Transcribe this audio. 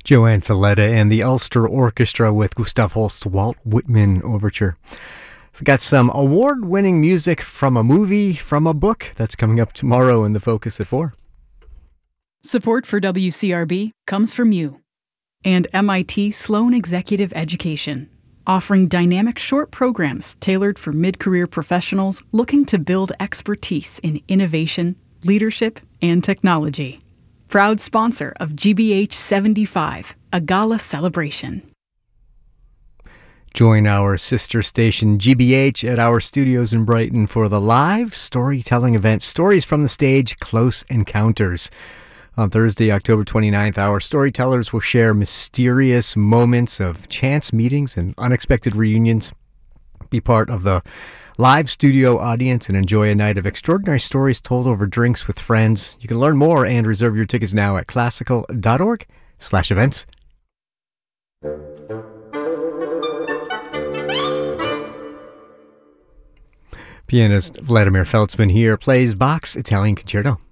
Joanne Falletta and the Ulster Orchestra with Gustav Holst's Walt Whitman Overture. We've got some award-winning music from a movie, from a book. That's coming up tomorrow in the Focus at 4. Support for WCRB comes from you and MIT Sloan Executive Education, offering dynamic short programs tailored for mid-career professionals looking to build expertise in innovation, leadership, and technology. Proud sponsor of GBH 75, a gala celebration. Join our sister station GBH at our studios in Brighton for the live storytelling event, Stories from the Stage, Close Encounters. On Thursday, October 29th, our storytellers will share mysterious moments of chance meetings and unexpected reunions. Be part of the live studio audience and enjoy a night of extraordinary stories told over drinks with friends. You can learn more and reserve your tickets now at classical.org/events. Pianist Vladimir Feltzman here plays Bach's Italian Concerto.